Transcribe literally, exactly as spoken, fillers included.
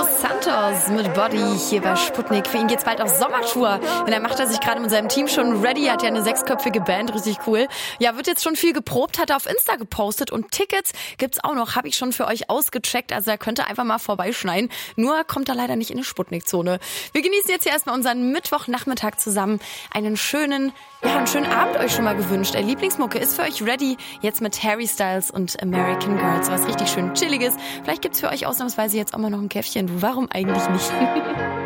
Santos mit Body hier bei Sputnik. Für ihn geht's bald auf Sommertour. Und er macht er sich gerade mit seinem Team schon ready. Hat ja eine sechsköpfige Band, richtig cool. Ja, wird jetzt schon viel geprobt, hat er auf Insta gepostet. Und Tickets gibt's auch noch, habe ich schon für euch ausgecheckt. Also er könnte einfach mal vorbeischneien. Nur kommt er leider nicht in eine Sputnik-Zone. Wir genießen jetzt hier erstmal unseren Mittwochnachmittag zusammen. Einen schönen, ja, einen schönen Abend euch schon mal gewünscht. Der Lieblingsmucke ist für euch ready. Jetzt mit Harry Styles und American Girls. Was richtig schön Chilliges. Vielleicht gibt's für euch ausnahmsweise jetzt auch mal noch ein Käffchen. Du, warum eigentlich nicht?